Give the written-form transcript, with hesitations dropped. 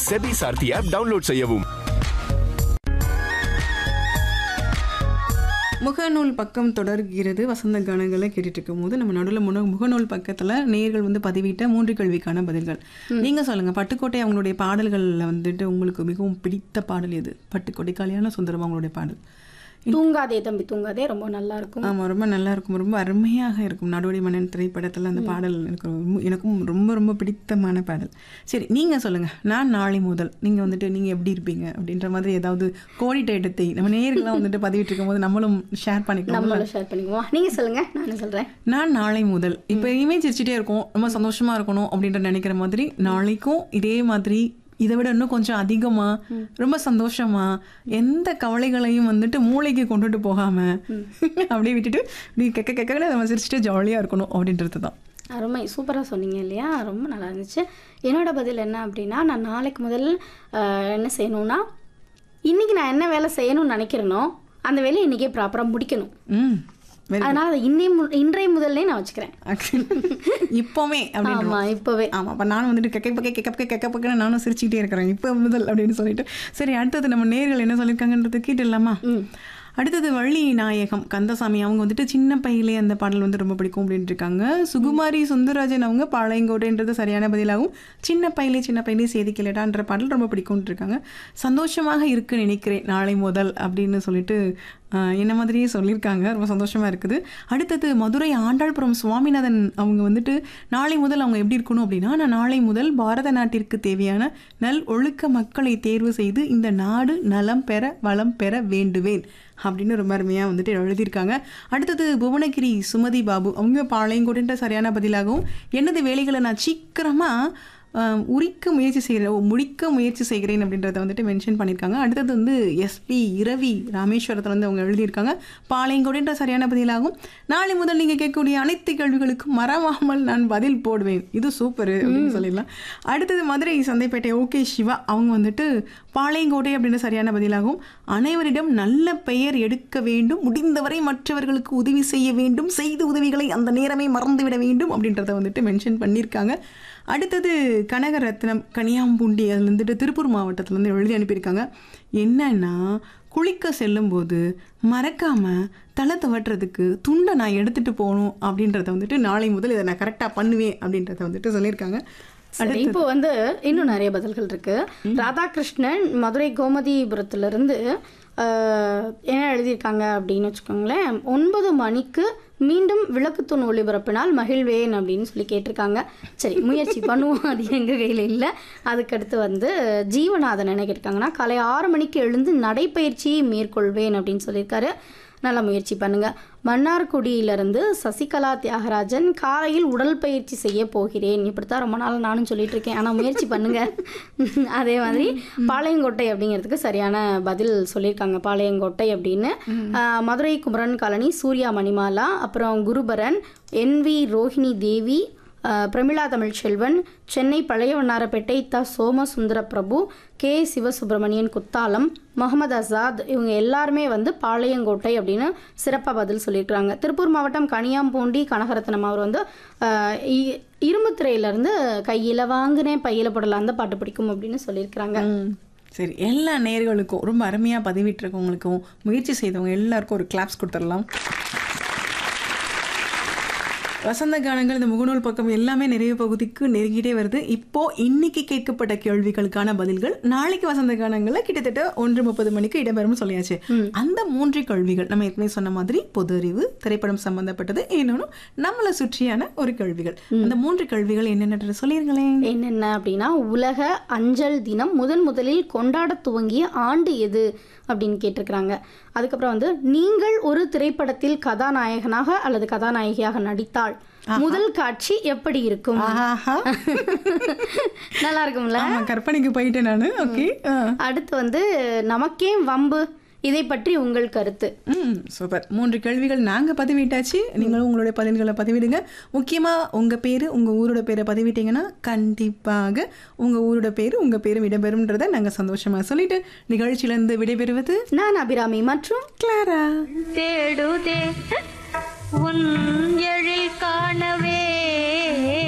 SEBI Saarthi app download செய்யவும். முகநூல் பக்கம் தொடர்கிறது. வசந்த கானங்களை கேட்டுட்டு இருக்கும் போது நம்ம நடுவில் முகநூல் பக்கத்தில் நேயர்கள் வந்து பதிவிட்ட 3 கேள்விக்கான பதில்கள். நீங்க சொல்லுங்க, பட்டுக்கோட்டை அவங்களுடைய பாடல்களில் வந்துட்டு உங்களுக்கு மிகவும் பிடித்த பாடல் எது? பட்டுக்கோட்டை கல்யாண சுந்தரம் அவங்களுடைய பாடல் தூங்காதே தம்பி தூங்காதே ரொம்ப நல்லா இருக்கும். ஆமாம், ரொம்ப நல்லா இருக்கும், ரொம்ப அருமையாக இருக்கும். நடுவடி மன்னன் திரைப்படத்தில் அந்த பாடல் எனக்கும் ரொம்ப ரொம்ப பிடித்தமான பாடல். சரி, நீங்கள் சொல்லுங்கள். நான் நாளை முதல் நீங்கள் வந்துட்டு நீங்கள் எப்படி இருப்பீங்க அப்படின்ற மாதிரி ஏதாவது கோடிட்ட நம்ம நேயர்கள்லாம் வந்துட்டு பதிவிட்டு இருக்கும்போது நம்மளும் ஷேர் பண்ணிக்குவோம். நீங்கள் சொல்லுங்கள், நான் சொல்கிறேன். நான் நாளை முதல் இப்போ இனிமேல் சிரிச்சிட்டே இருக்கும், ரொம்ப சந்தோஷமாக இருக்கணும் அப்படின்ற நினைக்கிற மாதிரி நாளைக்கும் இதே மாதிரி இதை விட இன்னும் கொஞ்சம் அதிகமாக ரொம்ப சந்தோஷமா எந்த கவலைகளையும் வந்துட்டு மூளைக்கு கொண்டுட்டு போகாமல் அப்படியே விட்டுட்டு இப்படி கெக்கன்னு நம்ம சிரிச்சுட்டு ஜாலியாக இருக்கணும் அப்படின்றது தான். அருமை, சூப்பராக சொன்னீங்க இல்லையா? ரொம்ப நல்லா இருந்துச்சு. என்னோட பதில் என்ன அப்படின்னா, நான் நாளைக்கு முதல் என்ன செய்யணும்னா, இன்றைக்கி நான் என்ன வேலை செய்யணும்னு நினைக்கிறேனோ அந்த வேலையை இன்றைக்கே ப்ராப்பராக முடிக்கணும். அதனால இன்றைய முதல்ல நான் வச்சுக்கிறேன். இப்போவே இப்போவே ஆமாம். அப்போ நானும் வந்துட்டு கெக்க நானும் சிரிச்சுக்கிட்டே இருக்கிறேன் இப்போ முதல் அப்படின்னு சொல்லிட்டு. சரி, அடுத்தது நம்ம நேயர்கள் என்ன சொல்லியிருக்காங்கன்றது கேட்டுடலாமா? அடுத்தது வள்ளி நாயகம் கந்தசாமி அவங்க வந்துட்டு சின்ன பையிலே அந்த பாடல் வந்து ரொம்ப பிடிக்கும் அப்படின்ட்டு இருக்காங்க. சுகுமாரி சுந்தரராஜன் அவங்க பாளையங்கோட்டைன்றது சரியான பதிலாகவும் சின்ன பையிலே செய்தி கேட்டான்ற பாடல் ரொம்ப பிடிக்கும்னு இருக்காங்க. சந்தோஷமாக இருக்கு நினைக்கிறேன் நாளை முதல் அப்படின்னு சொல்லிட்டு என்ன மாதிரியே சொல்லியிருக்காங்க. ரொம்ப சந்தோஷமாக இருக்குது. அடுத்தது மதுரை ஆண்டாள்புரம் சுவாமிநாதன் அவங்க வந்துட்டு நாளை முதல் அவங்க எப்படி இருக்கணும் அப்படின்னா, நான் நாளை முதல் பாரத நாட்டிற்கு தேவையான நல் ஒழுக்க மக்களை தேர்வு செய்து இந்த நாடு நலம் பெற வளம் பெற வேண்டுவேன் அப்படின்னு ரொம்ப அருமையாக வந்துட்டு எழுதியிருக்காங்க. அடுத்தது புவனகிரி சுமதி பாபு அவங்க பாளையங்கோடுன்ற சரியான பதிலாகவும் எனது வேலைகளை நான் சீக்கிரமாக முடிக்க முயற்சி செய்கிறேன் அப்படின்றத வந்துட்டு மென்ஷன் பண்ணியிருக்காங்க. அடுத்தது வந்து எஸ்பி இரவி ராமேஸ்வரத்தில் வந்து அவங்க எழுதியிருக்காங்க. பாளையங்கோடுன்ற சரியான பதிலாகும் நாளை முதல் நீங்கள் கேட்கக்கூடிய அனைத்து கேள்விகளுக்கும் மறவாமல் நான் பதில் போடுவேன். இது சூப்பரு அப்படின்னு சொல்லிடலாம். அடுத்தது மதுரை சந்தைப்பேட்டை ஓகே சிவா அவங்க வந்துட்டு பாளையங்கோட்டை அப்படின்னு சரியான பதிலாகும் அனைவரிடம் நல்ல பெயர் எடுக்க வேண்டும், முடிந்தவரை மற்றவர்களுக்கு உதவி செய்ய வேண்டும், செய்த உதவிகளை அந்த நேரமே மறந்துவிட வேண்டும் அப்படின்றத வந்துட்டு மென்ஷன் பண்ணியிருக்காங்க. அடுத்தது கனகரத்னம் கனியாம்பூண்டி அதில் வந்துட்டு திருப்பூர் மாவட்டத்துலேருந்து எழுதி அனுப்பியிருக்காங்க. என்னன்னா, குளிக்க செல்லும்போது மறக்காமல் தலை துவட்டுறதுக்கு துண்டை நான் எடுத்துகிட்டு போகணும் அப்படின்றத வந்துட்டு நாளை முதல் இதை நான் கரெக்டாக பண்ணுவேன் அப்படின்றத வந்துட்டு சொல்லியிருக்காங்க. இப்போ வந்து இன்னும் நிறைய பதில்கள் இருக்கு. ராதாகிருஷ்ணன் மதுரை கோமதிபுரத்திலிருந்து என்ன எழுதியிருக்காங்க அப்படின்னு வச்சுக்கோங்களேன். 9 மணிக்கு மீண்டும் விளக்குத்தூண் ஒளிபரப்பினால் மகிழ்வேன் அப்படின்னு சொல்லி கேட்டிருக்காங்க. சரி, முயற்சி பண்ணுவோம், அது எங்கள் கையில் இல்லை. அதுக்கடுத்து வந்து ஜீவநாதன் என்ன கேட்டிருக்காங்கன்னா, காலை 6 மணிக்கு எழுந்து நடைப்பயிற்சியை மேற்கொள்வேன் அப்படின்னு சொல்லியிருக்காரு. நல்லா முயற்சி பண்ணுங்கள். மன்னார்குடியிலிருந்து சசிகலா தியாகராஜன் காலையில் உடல் பயிற்சி செய்ய போகிறேன். இப்படித்தான் ரொம்ப நாள் நானும் சொல்லிட்டு இருக்கேன், ஆனால் முயற்சி பண்ணுங்க. அதே மாதிரி பாளையங்கோட்டை அப்படிங்கிறதுக்கு சரியான பதில் சொல்லியிருக்காங்க, பாளையங்கோட்டை அப்படின்னு. மதுரை குமரன் காலனி சூர்யா மணிமாலா, அப்புறம் குருபரன், NV ரோஹிணி தேவி, பிரமிளா தமிழ்ச்செல்வன், சென்னை பழைய வண்ணாரப்பேட்டை சோமசுந்தர பிரபு, கே சிவசுப்பிரமணியன் குத்தாலம், முகமது அசாத் இவங்க எல்லாருமே வந்து பாளையங்கோட்டை அப்படின்னு சிறப்பாக பதில் சொல்லியிருக்கிறாங்க. திருப்பூர் மாவட்டம் கனியாம்பூண்டி கனகரத்னம் அவர் வந்து இரும்புத்திரையிலேருந்து கையில் வாங்கினேன் பையில போடலாம் அந்த பாட்டு பிடிக்கும் அப்படின்னு சொல்லியிருக்கிறாங்க. சரி, எல்லா நேயர்களுக்கும் ரொம்ப அருமையாக பதிவிட்டிருக்கவங்களுக்கும் முயற்சி செய்தவங்க எல்லாருக்கும் ஒரு கிளாப்ஸ் கொடுத்துடலாம். வசந்த கானங்கள் இந்த முகநூல் பக்கம் எல்லாமே நிறைய பகுதிக்கு நெருங்கிட்டே வருது. இப்போ இன்னைக்கு கேட்கப்பட்ட கேள்விகளுக்கான பதில்கள் நாளைக்கு வசந்த கானங்களை கிட்டத்தட்ட 1:30 மணிக்கு இடம்பெறும் சொல்லியாச்சு. அந்த 3 கேள்விகள் நம்ம ஏற்கனவே சொன்ன மாதிரி பொது அறிவு, திரைப்படம் சம்பந்தப்பட்டது, இன்னொன்னு நம்மளை சுற்றியான ஒரு கேள்விகள். அந்த 3 கேள்விகள் என்னென்ன சொல்லிருங்களேன். என்னென்ன அப்படின்னா, உலக அஞ்சல் தினம் முதலில் கொண்டாட துவங்கிய ஆண்டு எது அப்படின்னு கேட்டிருக்கிறாங்க. அதுக்கப்புறம் வந்து நீங்கள் ஒரு திரைப்படத்தில் கதாநாயகனாக அல்லது கதாநாயகியாக நடித்தால் முதல் காட்சி எப்படி இருக்கும்? நல்லா இருக்கும்ல, கற்பனைக்கு போயிட்டேன் நானு. ஓகே, அடுத்து வந்து நமக்கே வம்பு, இதை பற்றி உங்கள் கருத்து. சூப்பர். 3 கேள்விகள் நாங்கள் பதிவிட்டாச்சு. நீங்களும் உங்களுடைய பதில்களை பதிவிடுங்க. முக்கியமாக உங்கள் பேர், உங்கள் ஊரோட பேரை பதிவிட்டீங்கன்னா கண்டிப்பாக உங்கள் ஊரோட பேர், உங்கள் பேரும் இடம்பெறும்ன்றதை நாங்கள் சந்தோஷமாக சொல்லிட்டு நிகழ்ச்சியிலேருந்து விடைபெறுவது நான் அபிராமி மற்றும் கிளாரா. தேடுதே உன் எழில் காணவே